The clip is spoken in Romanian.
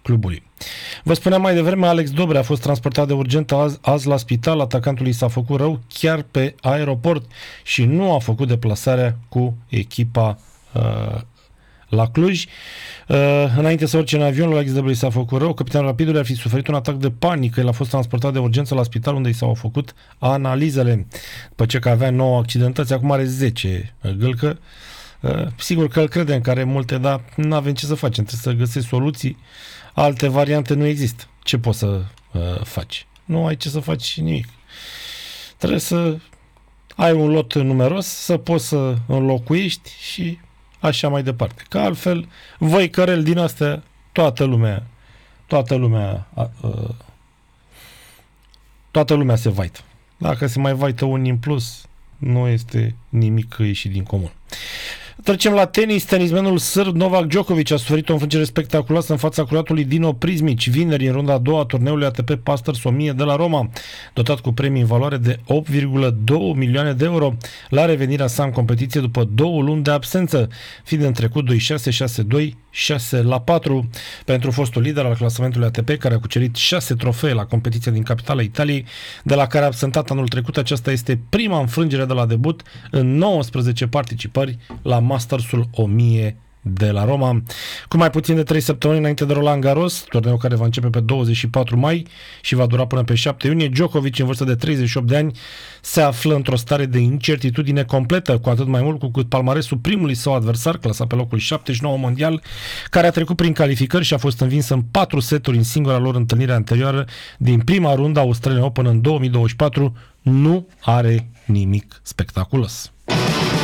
clubului. Vă spuneam mai devreme, Alex Dobre a fost transportat de urgență azi la spital. Atacantului s-a făcut rău chiar pe aeroport și nu a făcut deplasarea cu echipa la Cluj. Înainte să urce în avion, Alex Dobre s-a făcut rău. Capitanul Rapidului ar fi suferit un atac de panică. El a fost transportat de urgență la spital, unde i s-au făcut analizele. După ce că avea 9 accidentăți, acum are 10 gâlcă. Sigur că îl credem că are multe, dar nu avem ce să facem. Trebuie să găsești soluții. Alte variante nu există. Ce poți să faci? Nu ai ce să faci nimic. Trebuie să ai un lot numeros, să poți să înlocuiești și așa mai departe. Că altfel, văicărel din astea, toată lumea se vaită. Dacă se mai vaită unii în plus, nu este nimic ieșit din comun. Trecem la tenis. Tenismenul sârb Novak Djokovic a suferit o înfrângere spectaculoasă în fața croatului Dino Prizmic vineri în runda a doua a turneului ATP Masters 1000 de la Roma, dotat cu premii în valoare de 8,2 milioane de euro la revenirea sa în competiție după 2 luni de absență, fiind în trecut 2-6, 6-2, 6-4 pentru fostul lider al clasamentului ATP, care a cucerit 6 trofee la competiția din capitala Italiei, de la care a absentat anul trecut. Aceasta este prima înfrângere de la debut în 19 participări la Mastersul 1000 de la Roma. Cu mai puțin de 3 săptămâni înainte de Roland Garros, turneul care va începe pe 24 mai și va dura până pe 7 iunie, Djokovic, în vârstă de 38 de ani, se află într-o stare de incertitudine completă, cu atât mai mult cu cât palmaresul primului său adversar, clasat pe locul 79 mondial, care a trecut prin calificări și a fost învins în 4 seturi în singura lor întâlnire anterioară din prima rundă Australian Open în 2024, nu are nimic spectaculos.